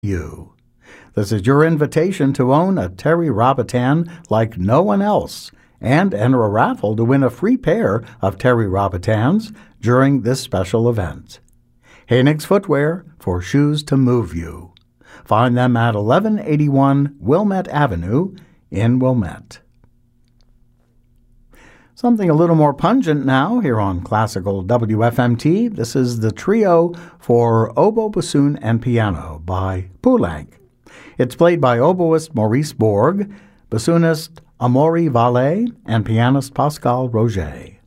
you. This is your invitation to own a Terry Robitan like no one else and enter a raffle to win a free pair of Terry Robitans during this special event. Haenig's Footwear for shoes to move you. Find them at 1181 Wilmette Avenue in Wilmette. Something a little more pungent now here on Classical WFMT. This is the trio for oboe, bassoon, and piano by Poulenc. It's played by oboist Maurice Borg, bassoonist Amaury Vallet, and pianist Pascal Roget.